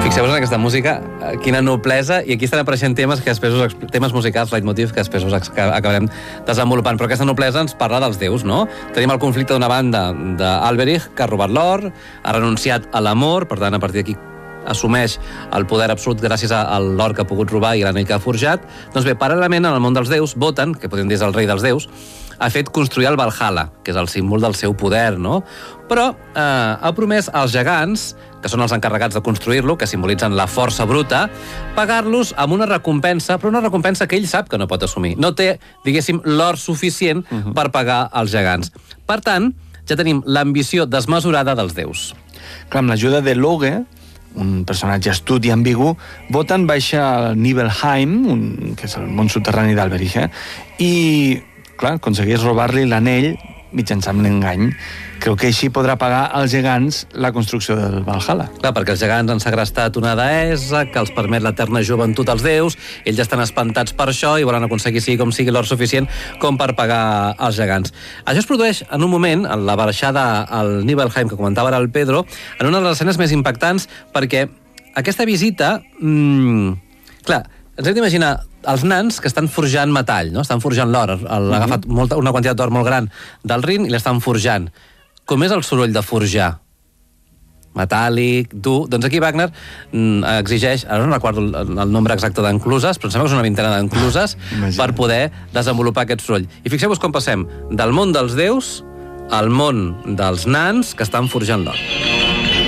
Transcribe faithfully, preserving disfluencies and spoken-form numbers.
Fixeu-vos en aquesta música, quina noblesa, i aquí estan apareixent temes que després us temes musicals, leitmotiv, que després us acabarem desenvolupant. Però aquesta noblesa ens parla dels déus, no? Tenim el conflicte d'una banda d'Alberich, que ha robat l'or, ha renunciat a l'amor, per tant, a partir d'aquí assumeix el poder absolut gràcies a l'or que ha pogut robar i l'anell que ha forjat. Doncs bé, paral·lelament, en el món dels déus, Wotan, que podem dir és el rei dels déus, ha fet construir el Valhalla, que és el símbol del seu poder, no? Però eh, ha promès als gegants, que són els encarregats de construir-lo, que simbolitzen la força bruta, pagar-los amb una recompensa, però una recompensa que ell sap que no pot assumir. No té, diguéssim, l'or suficient uh-huh. per pagar als gegants. Per tant, ja tenim l'ambició desmesurada dels déus. Clar, amb l'ajuda de Loge, un personatge astut i ambigu, Wotan baixa a Nibelheim, un, que és el món subterrani d'Alberich, eh? I, clar, aconsegueix robar-li l'anell mitjançant l'engany. Creu que així podrà pagar als gegants la construcció del Valhalla. Clar, perquè els gegants han segrestat una deessa que els permet l'eterna joventut als déus, ells ja estan espantats per això i volen aconseguir sigui com sigui l'or suficient com per pagar als gegants. Això es produeix en un moment, en la baixada al Nibelheim que comentava ara el Pedro, en una de les escenes més impactants, perquè aquesta visita... Mmm, clar, ens hem d'imaginar els nans que estan forjant metall, no? Estan forjant l'or. Han mm-hmm. agafat molta, una quantitat d'or molt gran del Rin i l'estan forjant. Com és el soroll de forjar? Metàl·lic, dur... Doncs aquí Wagner mm, exigeix, ara no recordo el, el nombre exacte d'encluses, però em sembla que és una vintena d'encluses per poder desenvolupar aquest soroll. I fixeu-vos com passem del món dels déus al món dels nans que estan forjant l'or.